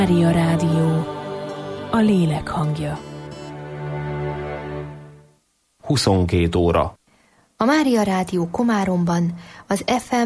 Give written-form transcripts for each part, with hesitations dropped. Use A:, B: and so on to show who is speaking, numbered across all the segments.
A: Mária Rádió, a lélek hangja.
B: 22 óra.
C: A Mária Rádió Komáromban az FM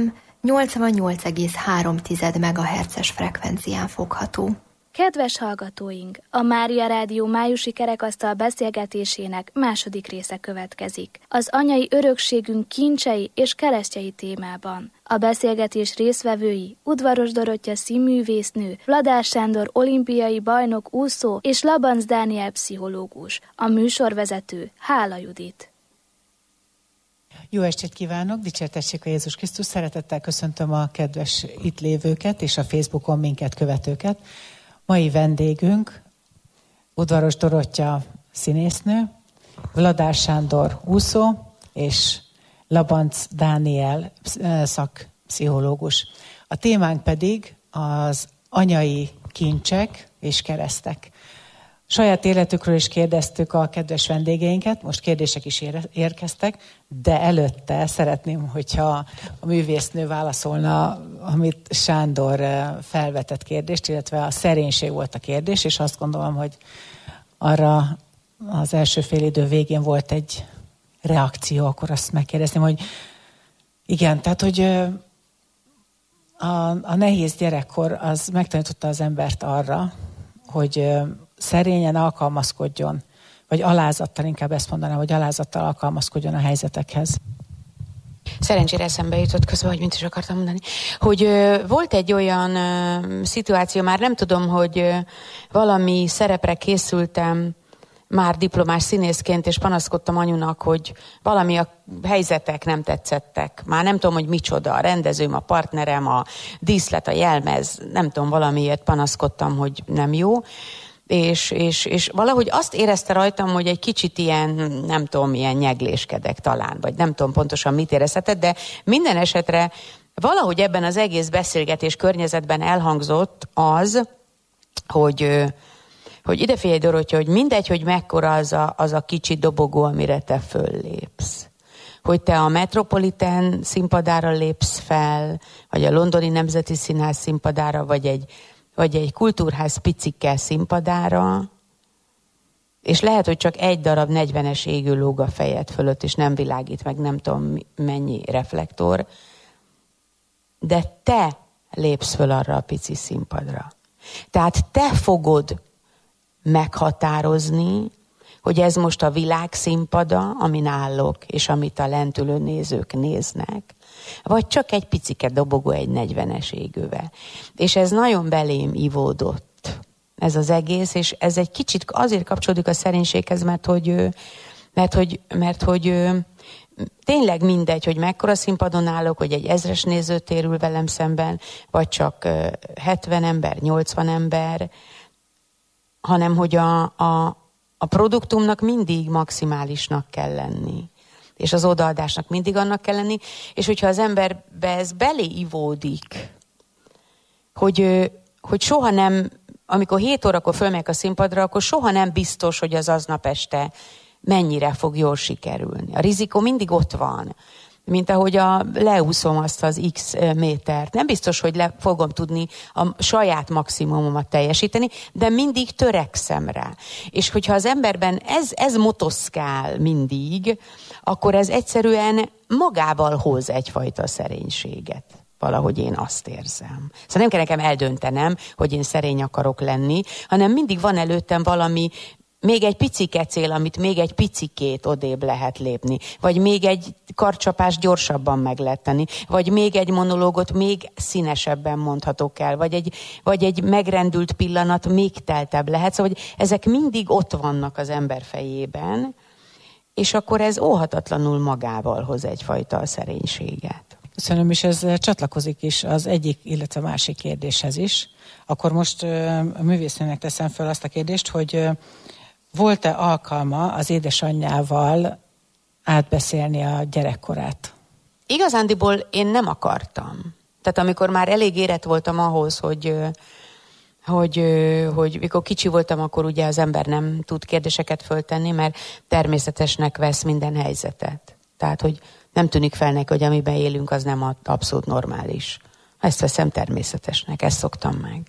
C: 88,3 MHz-es frekvencián fogható.
D: Kedves hallgatóink! A Mária Rádió májusi kerekasztal beszélgetésének második része következik. Az anyai örökségünk kincsei és keresztjei témában. A beszélgetés résztvevői Udvaros Dorottya színművésznő, Vladár Sándor olimpiai bajnok úszó és Labanc Dániel pszichológus. A műsorvezető Hála Judit.
E: Jó estét kívánok, dicsértessék a Jézus Krisztus, szeretettel köszöntöm a kedves itt lévőket és a Facebookon minket követőket. Mai vendégünk Udvaros Dorottya színésznő, Vladár Sándor úszó és Labanc Dániel szakpszichológus. A témánk pedig az anyai kincsek és keresztek. Saját életükről is kérdeztük a kedves vendégeinket, most kérdések is érkeztek, de előtte szeretném, hogyha a művésznő válaszolna, amit Sándor felvetett kérdést, illetve a szerénység volt a kérdés, és azt gondolom, hogy arra az első fél idő végén volt egy reakció, akkor azt megkérdezném, hogy igen, tehát, hogy a nehéz gyerekkor az megtanította az embert arra, hogy szerényen alkalmazkodjon, vagy alázattal, inkább ezt mondanám, hogy alázattal alkalmazkodjon a helyzetekhez.
F: Szerencsére eszembe jutott közben, hogy mint is akartam mondani, hogy volt egy olyan szituáció, már nem tudom, hogy valami szerepre készültem, már diplomás színészként, és panaszkodtam anyunak, hogy valami a helyzetek nem tetszettek. Már nem tudom, hogy micsoda, a rendezőm, a partnerem, a díszlet, a jelmez, nem tudom, valamiért panaszkodtam, hogy nem jó. És valahogy azt érezte rajtam, hogy egy kicsit ilyen, nem tudom, ilyen nyegléskedek talán, vagy nem tudom pontosan mit érezhetett, de minden esetre valahogy ebben az egész beszélgetés környezetben elhangzott az, hogy ide figyelj, Dorottya, hogy mindegy, hogy mekkora az a kicsi dobogó, amire te föllépsz. Hogy te a Metropolitan színpadára lépsz fel, vagy a Londoni Nemzeti Színház színpadára, vagy egy kultúrház picike színpadára, és lehet, hogy csak egy darab 40-es égő lóg a fejed fölött, és nem világít meg nem tudom mennyi reflektor, de te lépsz föl arra a pici színpadra. Tehát te fogod meghatározni, hogy ez most a világ színpada, amin állok, és amit a lentülő nézők néznek, vagy csak egy picike dobogó egy 40-es égővel. És ez nagyon belém ivódott, ez az egész, és ez egy kicsit azért kapcsolódik a szerénységhez, mert hogy tényleg mindegy, hogy mekkora színpadon állok, hogy egy 1000-es néző térül velem szemben, vagy csak 70 ember, 80 ember, hanem hogy a produktumnak mindig maximálisnak kell lenni. És az odaadásnak mindig annak kell lenni, és hogyha az emberbe ez beléivódik, hogy soha nem, amikor 7 órakor fölmegyek a színpadra, akkor soha nem biztos, hogy az aznap este mennyire fog jól sikerülni. A rizikó mindig ott van, mint ahogy leúszom azt az X métert. Nem biztos, hogy le fogom tudni a saját maximumomat teljesíteni, de mindig törekszem rá. És hogyha az emberben ez motoszkál mindig, akkor ez egyszerűen magával hoz egyfajta szerénységet. Valahogy én azt érzem. Szóval nem kell nekem eldöntenem, hogy én szerény akarok lenni, hanem mindig van előttem valami, még egy picike cél, amit még egy picikét odébb lehet lépni, vagy még egy karcsapást gyorsabban meg lehet tenni, vagy még egy monológot még színesebben mondhatok el, vagy egy megrendült pillanat még teltebb lehet. Szóval hogy ezek mindig ott vannak az ember fejében, és akkor ez óhatatlanul magával hoz egyfajta szerénységet.
E: Köszönöm, és ez csatlakozik is az egyik, illetve másik kérdéshez is. Akkor most a művésznőnek teszem fel azt a kérdést, hogy volt-e alkalma az édesanyjával átbeszélni a gyerekkorát?
F: Igazándiból én nem akartam. Tehát amikor már elég érett voltam ahhoz, hogy mikor kicsi voltam, akkor ugye az ember nem tud kérdéseket föltenni, mert természetesnek vesz minden helyzetet. Tehát, hogy nem tűnik fel neki, hogy amiben élünk, az nem abszolút normális. Ezt veszem természetesnek, ezt szoktam meg.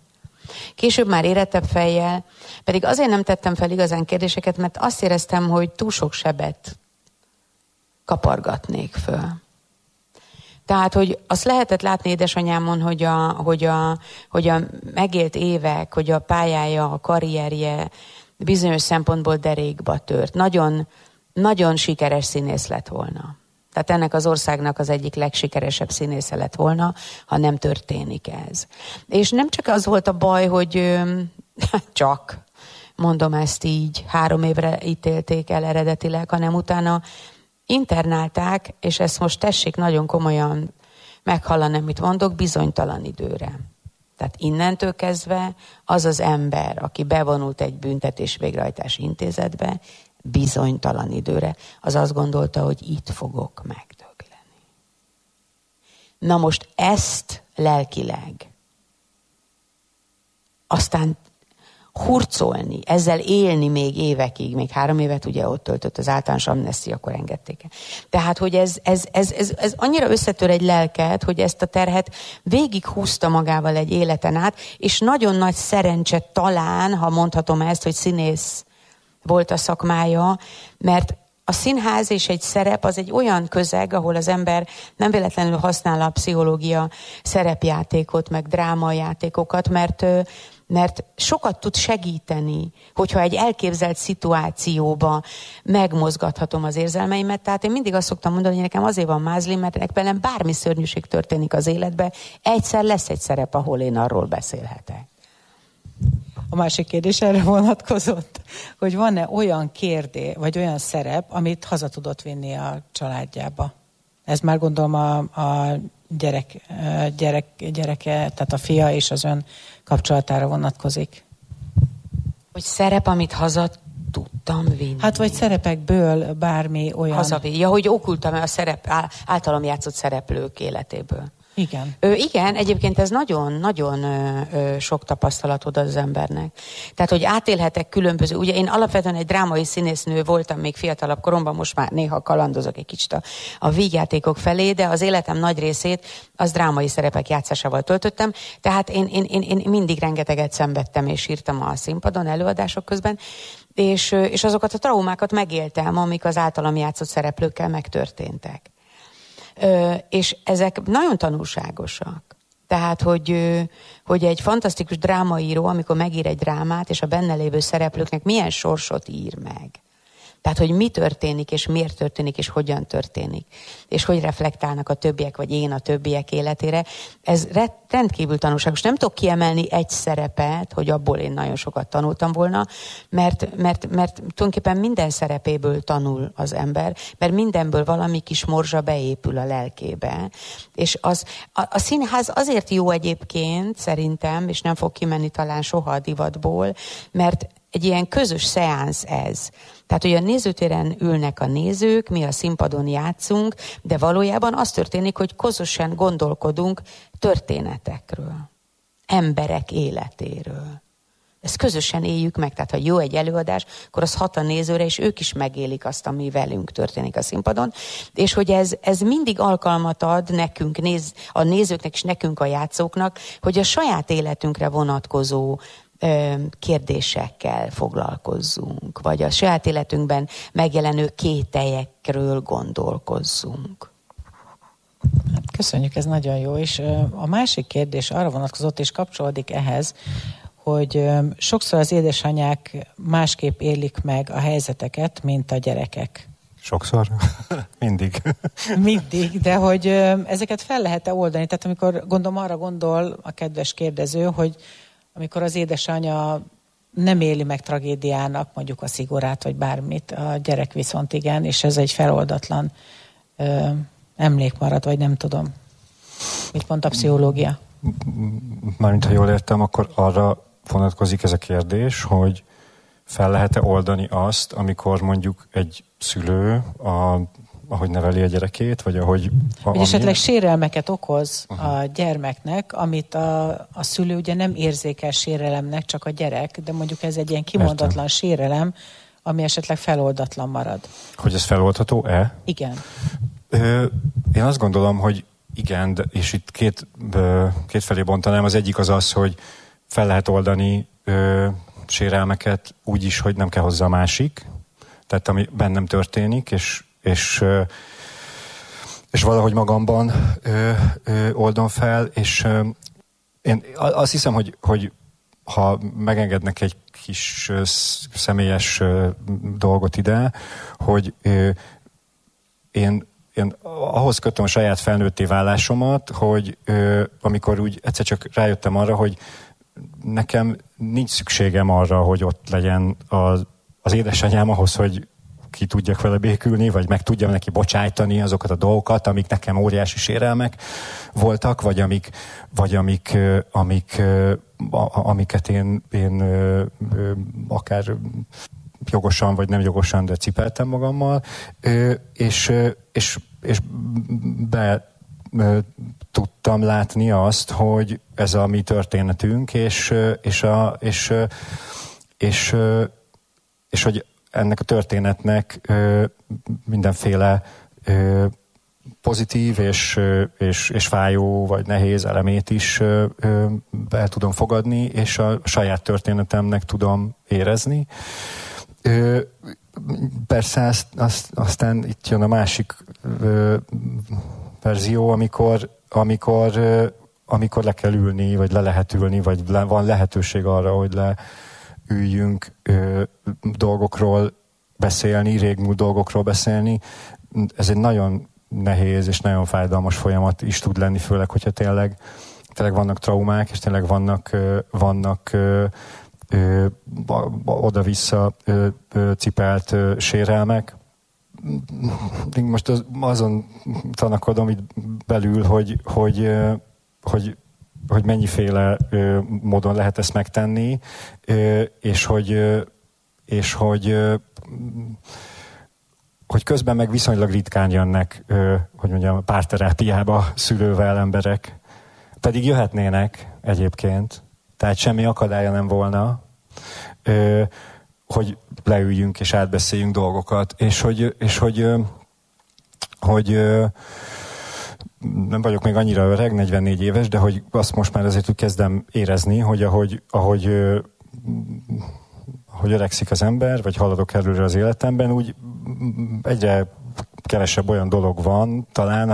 F: Később már érettebb fejjel, pedig azért nem tettem fel igazán kérdéseket, mert azt éreztem, hogy túl sok sebet kapargatnék föl. Tehát, hogy azt lehetett látni édesanyámon, hogy a megélt évek, hogy a pályája, a karrierje bizonyos szempontból derékba tört. Nagyon, nagyon sikeres színész lett volna. Tehát ennek az országnak az egyik legsikeresebb színésze lett volna, ha nem történik ez. És nem csak az volt a baj, hogy csak, mondom ezt így, 3 évre ítélték el eredetileg, hanem utána internálták, és ezt most tessék nagyon komolyan meghallani, amit mondok, bizonytalan időre. Tehát innentől kezdve az az ember, aki bevonult egy büntetés végrehajtási intézetbe, bizonytalan időre, az azt gondolta, hogy itt fogok megdögleni. Na most ezt lelkileg, aztán hurcolni, ezzel élni még évekig, még 3 évet ugye ott töltött az általános amnestia, akkor engedték el. Tehát, hogy ez annyira összetör egy lelket, hogy ezt a terhet végig húzta magával egy életen át, és nagyon nagy szerencse talán, ha mondhatom ezt, hogy színész volt a szakmája, mert a színház és egy szerep az egy olyan közeg, ahol az ember nem véletlenül használ a pszichológia szerepjátékot, meg drámajátékokat, mert sokat tud segíteni, hogyha egy elképzelt szituációba megmozgathatom az érzelmeimet. Tehát én mindig azt szoktam mondani, hogy nekem azért van mázlim, mert ennek velem bármi szörnyűség történik az életben, egyszer lesz egy szerep, ahol én arról beszélhetek.
E: A másik kérdés erre vonatkozott, hogy van-e olyan kérdés, vagy olyan szerep, amit tudott vinni a családjába? Ez már gondolom a gyereke, tehát a fia és az ön kapcsolatára vonatkozik.
F: Hogy szerep, amit haza tudtam vinni.
E: Hát vagy szerepekből bármi olyan...
F: Ja, hogy okultam a általam játszott szereplők életéből.
E: Igen.
F: Igen, egyébként ez nagyon-nagyon sok tapasztalat ad az embernek. Tehát, hogy átélhetek különböző... Ugye én alapvetően egy drámai színésznő voltam még fiatalabb koromban, most már néha kalandozok egy kicsit a vígjátékok felé, de az életem nagy részét az drámai szerepek játszásával töltöttem. Tehát én mindig rengeteget szenvedtem és írtam a színpadon, előadások közben, és azokat a traumákat megéltem, amik az általam játszott szereplőkkel megtörténtek. És ezek nagyon tanulságosak. Tehát, hogy egy fantasztikus drámaíró, amikor megír egy drámát, és a benne lévő szereplőknek milyen sorsot ír meg. Tehát, hogy mi történik, és miért történik, és hogyan történik. És hogy reflektálnak a többiek, vagy én a többiek életére. Ez rendkívül tanulságos. Nem tudok kiemelni egy szerepet, hogy abból én nagyon sokat tanultam volna, mert tulajdonképpen minden szerepéből tanul az ember, mert mindenből valami kis morzsa beépül a lelkébe. És a színház azért jó egyébként, szerintem, és nem fog kimenni talán soha a divatból, mert egy ilyen közös szeánsz ez. Tehát, hogy a nézőtéren ülnek a nézők, mi a színpadon játszunk, de valójában az történik, hogy közösen gondolkodunk történetekről, emberek életéről. Ezt közösen éljük meg, tehát ha jó egy előadás, akkor az hat a nézőre, és ők is megélik azt, ami velünk történik a színpadon. És hogy ez mindig alkalmat ad nekünk, a nézőknek és nekünk a játszóknak, hogy a saját életünkre vonatkozó kérdésekkel foglalkozzunk, vagy a saját életünkben megjelenő kételyekről gondolkozzunk.
E: Köszönjük, ez nagyon jó. És a másik kérdés arra vonatkozott, és kapcsolódik ehhez, hogy sokszor az édesanyák másképp élik meg a helyzeteket, mint a gyerekek.
G: Sokszor? Mindig.
E: Mindig, de hogy ezeket fel lehet-e oldani? Tehát amikor arra gondol a kedves kérdező, hogy amikor az édesanyja nem éli meg tragédiának, mondjuk a szigorát, vagy bármit, a gyerek viszont igen, és ez egy feloldatlan emlék marad, vagy nem tudom. Mit mond a pszichológia?
G: Mármint, ha jól értem, akkor arra vonatkozik ez a kérdés, hogy fel lehet-e oldani azt, amikor mondjuk egy szülő, ahogy neveli a gyerekét, vagy ahogy...
E: Vagy esetleg sérelmeket okoz a gyermeknek, amit a szülő ugye nem érzékel sérelemnek, csak a gyerek, de mondjuk ez egy ilyen kimondatlan sérelem, ami esetleg feloldatlan marad.
G: Hogy ez feloldható-e?
E: Igen.
G: Én azt gondolom, hogy igen, és itt két felé bontanám. Az egyik az, hogy fel lehet oldani sérelmeket úgy is, hogy nem kell hozzá a másik, tehát ami bennem történik, és valahogy magamban oldom fel, és én azt hiszem, hogy ha megengednek egy kis személyes dolgot ide, hogy én ahhoz kötöm a saját felnőtté válásomat, hogy amikor úgy egyszer csak rájöttem arra, hogy nekem nincs szükségem arra, hogy ott legyen az édesanyám ahhoz, hogy ki tudjak vele békülni, vagy meg tudjam neki bocsájtani azokat a dolgokat, amik nekem óriási sérelmek voltak, vagy amiket én akár jogosan, vagy nem jogosan, de cipeltem magammal, és be tudtam látni azt, hogy ez a mi történetünk, és hogy ennek a történetnek mindenféle pozitív és fájó vagy nehéz elemét is el tudom fogadni, és a saját történetemnek tudom érezni. Persze aztán itt jön a másik verzió, amikor le kell ülni, vagy le lehet ülni, vagy van lehetőség arra, hogy leüljünk dolgokról beszélni, régmúlt dolgokról beszélni. Ez egy nagyon nehéz és nagyon fájdalmas folyamat is tud lenni, főleg, hogyha tényleg vannak traumák, és tényleg vannak oda-vissza cipelt sérelmek. Most azon tanakodom itt belül, hogy mennyiféle módon lehet ezt megtenni, és hogy közben meg viszonylag ritkán jönnek, hogy mondjam, párterápiába szülővel emberek. Pedig jöhetnének egyébként, tehát semmi akadálya nem volna, hogy leüljünk és átbeszéljünk dolgokat, és hogy nem vagyok még annyira öreg, 44 éves, de hogy azt most már azért úgy kezdem érezni, hogy ahogy öregszik az ember, vagy haladok előre az életemben, úgy egyre kevesebb olyan dolog van talán,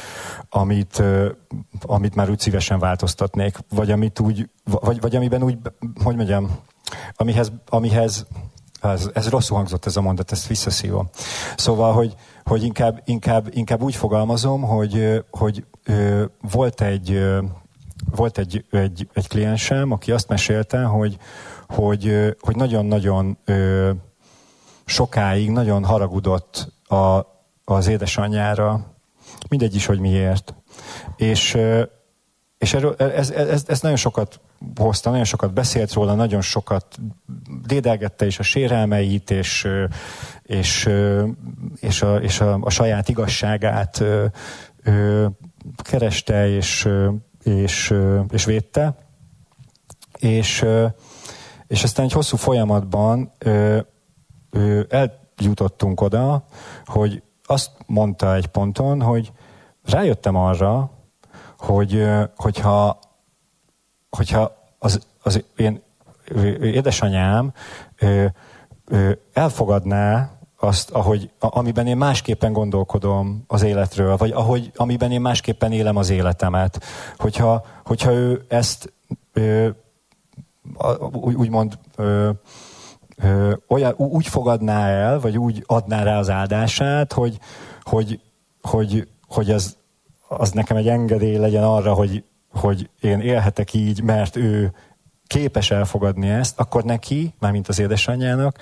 G: amit már úgy szívesen változtatnék, vagy amiben úgy, hogy mondjam, amihez ez rosszul hangzott ez a mondat, ezt visszaszívom. Szóval, hogy inkább úgy fogalmazom, hogy volt egy kliensem, aki azt mesélte, hogy nagyon-nagyon sokáig nagyon haragudott az édesanyjára, mindegy is, hogy miért. És erről, ez nagyon sokat hozta, nagyon sokat beszélt róla, nagyon sokat dédelgette is a sérelmeit, és a saját igazságát kereste, és védte. És aztán egy hosszú folyamatban eljutottunk oda, hogy azt mondta egy ponton, hogy rájöttem arra, hogyha az én édesanyám elfogadná azt, amiben én másképpen gondolkodom az életről, vagy amiben én másképpen élem az életemet. Hogyha ő ezt úgymond úgy fogadná el, vagy úgy adná rá az áldását, hogy az nekem egy engedély legyen arra, hogy én élhetek így, mert ő képes elfogadni ezt, akkor neki, mármint az édesanyjának,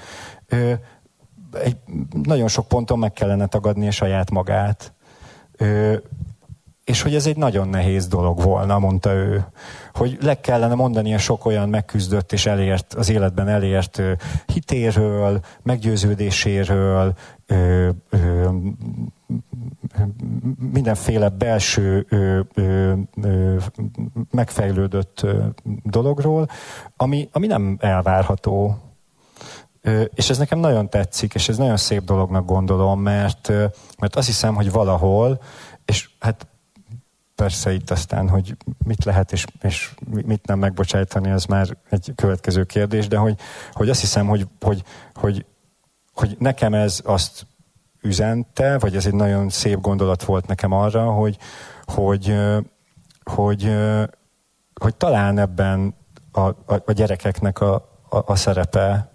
G: nagyon sok ponton meg kellene tagadnia saját magát. És hogy ez egy nagyon nehéz dolog volna, mondta ő. Hogy le kellene mondania sok olyan megküzdött és az életben elért hitéről, meggyőződéséről, mindenféle belső megfejlődött dologról, ami nem elvárható. És ez nekem nagyon tetszik, és ez nagyon szép dolognak gondolom, mert azt hiszem, hogy valahol, és hát persze itt aztán, hogy mit lehet és mit nem megbocsájtani, az már egy következő kérdés, de hogy azt hiszem, hogy nekem ez azt üzente, vagy ez egy nagyon szép gondolat volt nekem arra, hogy talán ebben a gyerekeknek a szerepe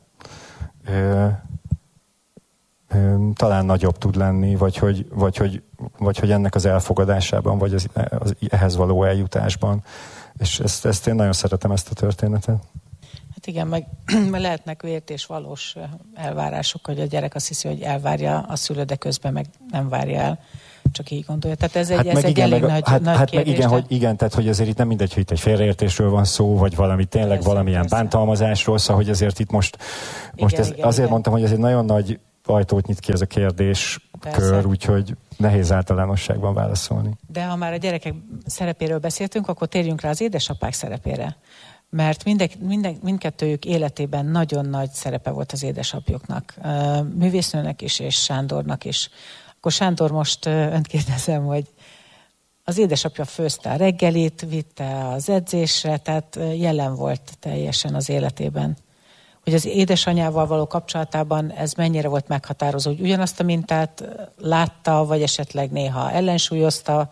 G: talán nagyobb tud lenni, vagy hogy ennek az elfogadásában, vagy az ehhez való eljutásban. És ezt én nagyon szeretem, ezt a történetet.
E: Hát igen, meg lehetnek vért és valós elvárások, hogy a gyerek azt hiszi, hogy elvárja a szülő, de közben meg nem várja el. Csak így gondolja. Tehát ez egy elég nagy kérdés.
G: Igen, tehát hogy azért itt nem mindegy, hogy itt egy félreértésről van szó, vagy valami tényleg valamilyen bántalmazásról, szóval hogy azért itt most azért mondtam, hogy ez egy nagyon nagy ajtót nyit ki ez a kérdéskör, úgyhogy nehéz általánosságban válaszolni.
E: De ha már a gyerekek szerepéről beszéltünk, akkor térjünk rá az édesapák szerepére. Mert mindkettőjük életében nagyon nagy szerepe volt az édesapjuknak. Művésznőnek is, és Sándornak is. Akkor Sándor, most önt kérdezem, hogy az édesapja főzte a reggelit, vitte az edzésre, tehát jelen volt teljesen az életében. Hogy az édesanyával való kapcsolatában ez mennyire volt meghatározó, hogy ugyanazt a mintát látta, vagy esetleg néha ellensúlyozta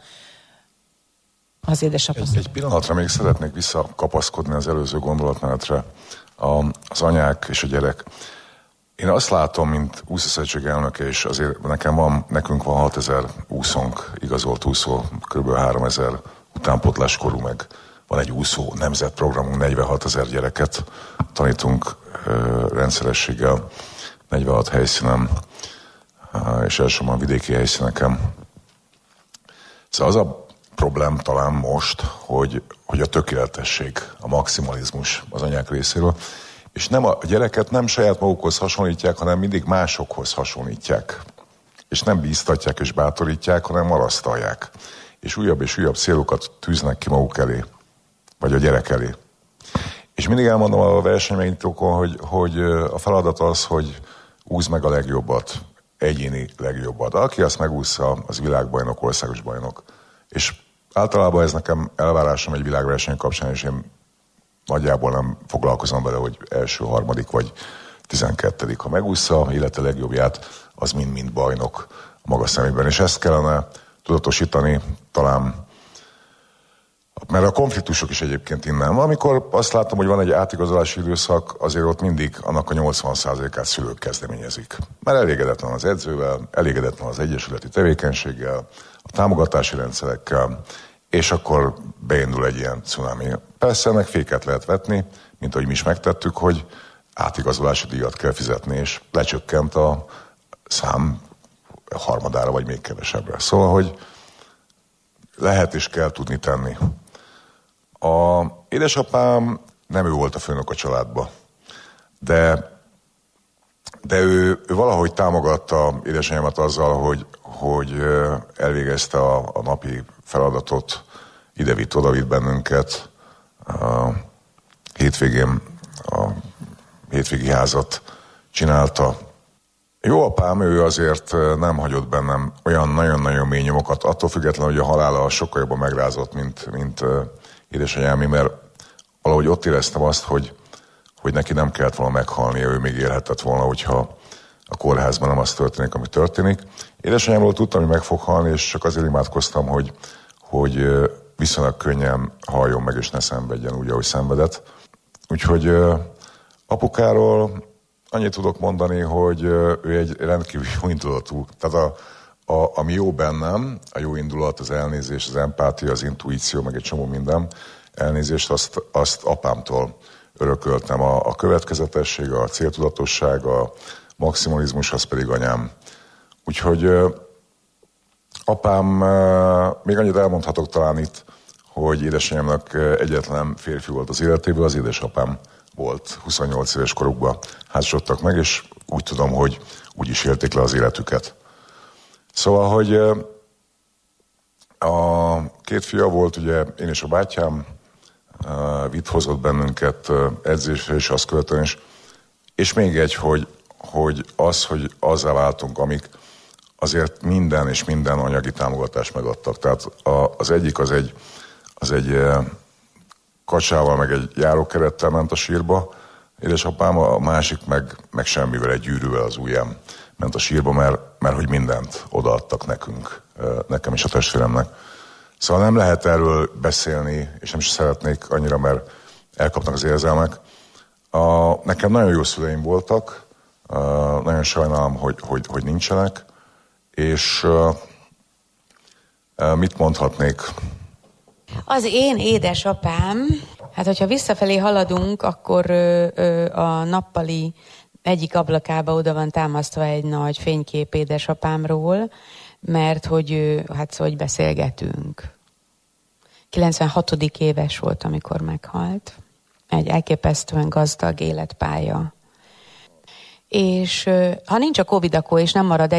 E: az édesapja?
H: Egy pillanatra még szeretnék visszakapaszkodni az előző gondolatmenetre, az anyák és a gyerek. Én azt látom, mint úszószövetség elnöke, és azért nekünk van 6000 úszónk, igazolt úszó, kb. 3000 utánpótláskorú, meg van egy úszó nemzetprogramunk, 46 000 gyereket tanítunk rendszerességgel, 46 helyszínen, és elsősorban vidéki helyszíneken. Szóval az a problém talán most, hogy a tökéletesség, a maximalizmus az anyák részéről, és a gyereket nem saját magukhoz hasonlítják, hanem mindig másokhoz hasonlítják. És nem bíztatják és bátorítják, hanem marasztalják. És újabb célokat tűznek ki maguk elé, vagy a gyerek elé. És mindig elmondom a versenyménytókon, hogy a feladat az, hogy úszd meg a legjobbat, egyéni legjobbat. Aki azt megúszza, az világbajnok, országos bajnok. És általában ez nekem elvárásom egy világverseny kapcsán, és én nagyjából nem foglalkozom vele, hogy első, harmadik vagy 12. Ha megúszza élete legjobbját, az mind-mind bajnok a maga szemében. És ezt kellene tudatosítani talán, mert a konfliktusok is egyébként innen. Amikor azt látom, hogy van egy átigazolási időszak, azért ott mindig annak a 80%-át szülők kezdeményezik. Mert elégedetlen az edzővel, elégedetlen az egyesületi tevékenységgel, a támogatási rendszerekkel, és akkor beindul egy ilyen cunami. Persze ennek féket lehet vetni, mint ahogy mi is megtettük, hogy átigazolási díjat kell fizetni, és lecsökkent a szám harmadára, vagy még kevesebbre. Szóval, hogy lehet és kell tudni tenni. A édesapám nem ő volt a főnök a családba, de ő valahogy támogatta édesanyámat azzal, hogy elvégezte a napi feladatot, ide-vitt, oda-vitt bennünket. Hétvégén a hétvégi házat csinálta. Jó apám, ő azért nem hagyott bennem olyan nagyon-nagyon mély nyomokat, attól függetlenül, hogy a halála sokkal jobban megrázott, mint édesanyámé, mert valahogy ott éreztem azt, hogy neki nem kellett volna meghalnia, ő még élhetett volna, hogyha a kórházban nem az történik, ami történik. Édesanyámról tudtam, hogy meg fog halni, és csak azért imádkoztam, hogy viszonylag könnyen haljon meg, és ne szenvedjen úgy, ahogy szenvedett. Úgyhogy apukáról annyit tudok mondani, hogy ő egy rendkívül jó indulatú. Tehát ami jó bennem, a jó indulat, az elnézés, az empátia, az intuíció, meg egy csomó minden elnézést, azt apámtól örököltem. A következetesség, a céltudatosság, a maximalizmus, az pedig anyám. Úgyhogy apám, még annyit elmondhatok talán itt, hogy édesanyámnak egyetlen férfi volt az életéből, az édesapám volt. 28 éves korukban házasodtak meg, és úgy tudom, hogy úgy is élték le az életüket. Szóval, hogy a két fia volt, ugye én és a bátyám, vitt hozott bennünket edzésre, és azt követően is. És még egy, hogy azzá váltunk, azért minden anyagi támogatást megadtak. Tehát az egyik az egy kacsával, meg egy járókerettel ment a sírba, édesapám, a másik meg semmivel, egy gyűrűvel az ujjam ment a sírba, mert hogy mindent odaadtak nekünk, nekem és a testvéremnek. Szóval nem lehet erről beszélni, és nem is szeretnék annyira, mert elkapnak az érzelmek. Nekem nagyon jó szüleim voltak, nagyon sajnálom, hogy nincsenek, és mit mondhatnék?
F: Az én édesapám, hát hogyha visszafelé haladunk, akkor a nappali egyik ablakába oda van támasztva egy nagy fénykép édesapámról, mert hogy beszélgetünk. 96. éves volt, amikor meghalt. Egy elképesztően gazdag életpálya. És ha nincs a Covid, akkor és nem marad